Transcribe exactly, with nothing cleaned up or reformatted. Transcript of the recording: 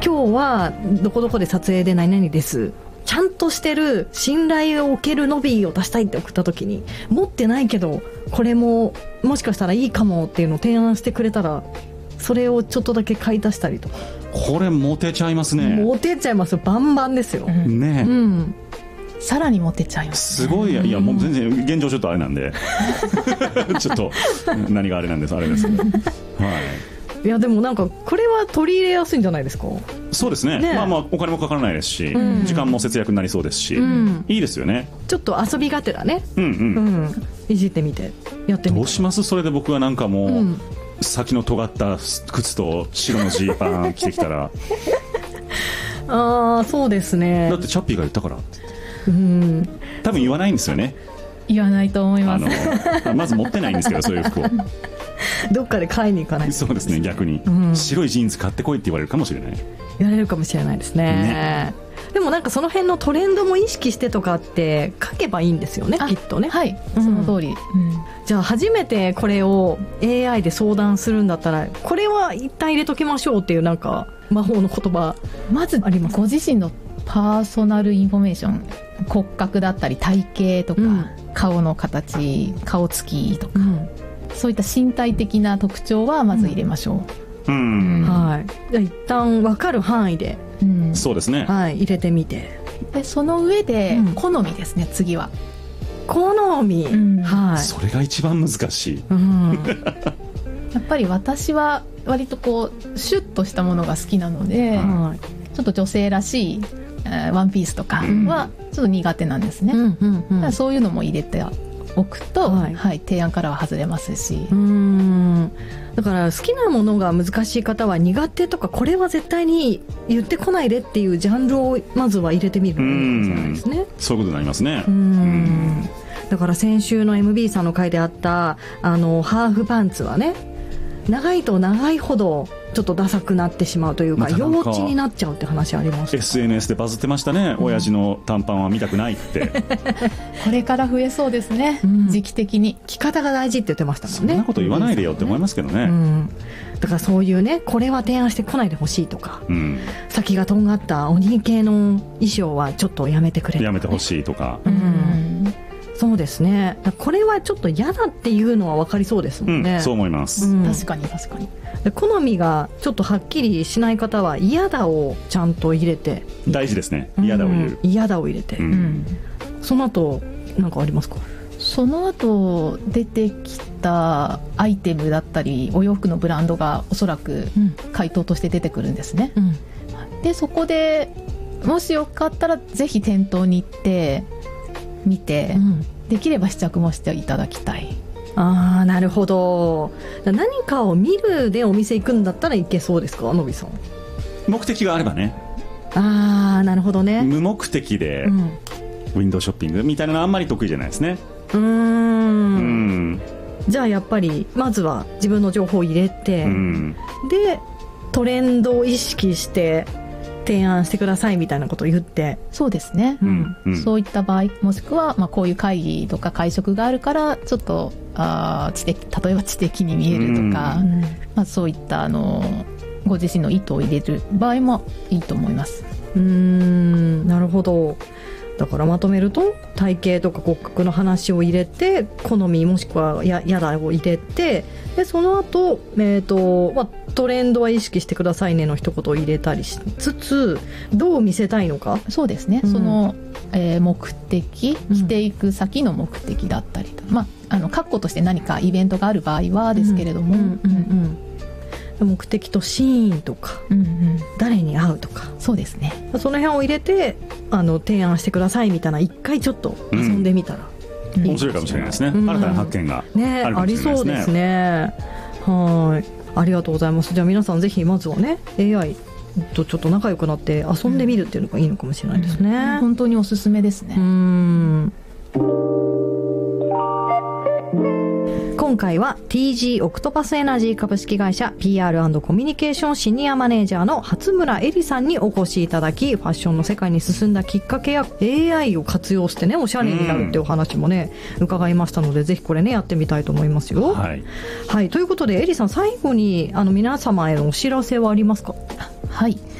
今日はどこどこで撮影で何々です、ちゃんとしてる信頼を置けるノビーを出したいって送った時に、持ってないけどこれももしかしたらいいかもっていうのを提案してくれたら、それをちょっとだけ買い足したりとか。 これモテちゃいますね。 モテちゃいますよ、バンバンですよ、うん、 ね、うん、 さらにモテちゃいます、 ね、すごい。いやもう全然現状ちょっとあれなんでちょっと何があれなんですあれですけど、はい、 いやでもなんかこれは取り入れやすいんじゃないですか。 そうですね、ね、まあまあお金もかからないですし、うん、時間も節約になりそうですし、うん、いいですよね。 ちょっと遊びがてらね、 うんうんうん、 いじってみてやってみて。 どうします？それで僕はなんかもう、うん、先の尖った靴と白のジーパン着てきたらああそうですね。 だってチャッピーが言ったからって、 うん、 多分言わないんですよね。 言わないと思います。 あのまず持ってないんですけどそういう服をどっかで買いに行かないと。 そうですね、逆に、うん、白いジーンズ買ってこいって言われるかもしれない。 言われるかもしれないです ね, ね。でもなんかその辺のトレンドも意識してとかって書けばいいんですよね、きっとね。 はい、うん、その通り、うん、 じゃあ初めてこれを エーアイ で相談するんだったら、これは一旦入れときましょうっていうなんか魔法の言葉まずあります。ご自身のパーソナルインフォメーション、骨格だったり体型とか、うん、顔の形、顔つきとか、うん、そういった身体的な特徴はまず入れましょう、 うんうん、 はい。じゃあ一旦分かる範囲で、 うん、そうですね、 はい、入れてみて、 でその上で好みですね、うん、次は好み、うん、はい、 それが一番難しい、 うん、 やっぱり私は割とこうシュッとしたものが好きなので、はい、ちょっと女性らしいワンピースとかはちょっと苦手なんですね、うんうんうん、だからそういうのも入れておくと、はいはい、提案からは外れますし、 うーん、だから好きなものが難しい方は苦手とかこれは絶対に言ってこないでっていうジャンルをまずは入れてみるのがいいんじゃないですね。 そういうことになりますね。 うーん、だから先週の エムビー さんの回であったあのハーフパンツはね、長いと長いほどちょっとダサくなってしまうというか、幼稚になっちゃうって話あります。 エスエヌエス でバズってましたね、うん、親父の短パンは見たくないってこれから増えそうですね、うん、時期的に着方が大事って言ってましたもんね。 そんなこと言わないでよって思いますけどね、 うん、だからそういうね、これは提案してこないでほしいとか、うん、先がとんがった鬼系の衣装はちょっとやめてくれ、 やめてほしいとか、 うん、そうですね。これはちょっと嫌だっていうのは分かりそうですもんね、 うん、そう思います、 うん、確かに確かに。 で好みがちょっとはっきりしない方は嫌だをちゃんと入れて、 大事ですね、嫌だを言う、うん、 嫌だを入れて、うん、その後何かありますか？ その後出てきたアイテムだったりお洋服のブランドがおそらく回答として出てくるんですね、うん、でそこでもしよかったらぜひ店頭に行って見て、うん、できれば試着もしていただきたい。 あー、なるほど。何かを見るでお店行くんだったらいけそうですか、のびさん。 目的があればね。 あー、なるほどね。 無目的で、うん、ウィンドウショッピングみたいなのはあんまり得意じゃないですね。 うーん、うん、じゃあやっぱりまずは自分の情報を入れて、うん、でトレンドを意識して提案してくださいみたいなことを言って。 そうですね、うんうん、そういった場合、もしくは、まあ、こういう会議とか会食があるからちょっとあ知的、例えば知的に見えるとか、うんまあ、そういったあのご自身の意図を入れる場合もいいと思います。 うーん、なるほど。だからまとめると体型とか骨格の話を入れて、好みもしくはややだを入れて、でその後、えーとまあ、トレンドは意識してくださいねの一言を入れたりしつつ、どう見せたいのか。 そうですね、うん、その、えー、目的、着ていく先の目的だったりと、うんまあ、あの括弧として何かイベントがある場合はですけれども、うんうんうんうん、目的とシーンとか、うんうん、誰に会うとか、 そうですね、 その辺を入れてあの提案してくださいみたいな、一回ちょっと遊んでみたら、 うん、面白いかもしれないですね、うん、新たな発見があるかもしれないですね、 ね、ありそうですね。はい、ありがとうございます。じゃあ皆さんぜひまずはね エーアイ とちょっと仲良くなって遊んでみるっていうのがいいのかもしれないですね、 うん、本当におすすめですね。 うーん、今回は ティージー オクトパスエナジー株式会社 ピーアール& コミュニケーションシニアマネージャーの初村恵里さんにお越しいただき、ファッションの世界に進んだきっかけや エーアイ を活用してねおしゃれになるっていうお話もね伺いましたので、ぜひこれねやってみたいと思いますよ。はい、はい、ということで恵里さん、最後にあの皆様へのお知らせはありますか？ はい、